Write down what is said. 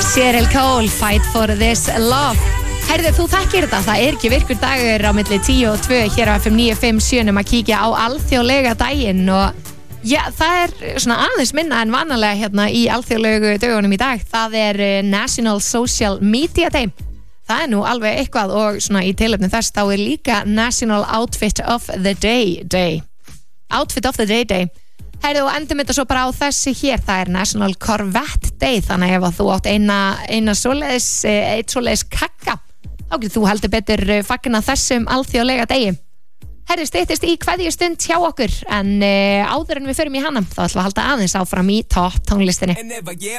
Cheryl Cole, Fight for this love. Herðu, þú þekkir þetta, það ekki virkur dagur á milli 10 og 2 hér á FM 957 að kíkja á alþjóðlega daginn og já, það svona aðeins minna en vanalega hérna í alþjóðlegu dögunum í dag. Það National Social Media Day. Það nú alveg eitthvað og svona í tilefni þess þá líka National Outfit of the Day. Outfit of the Day. Herðu, og endum þetta svo bara á þessi hér, það National Corvette Day, þannig ef þú átt eina svoleiðis kakka, þá getur þú heldur betur fagna þessum alþjóðlega degi. Herðu, styttist í kveðjustund hjá okkur, en áður en við förum í hana, þá ætlum við að halda aðeins áfram í topp tónlistinni.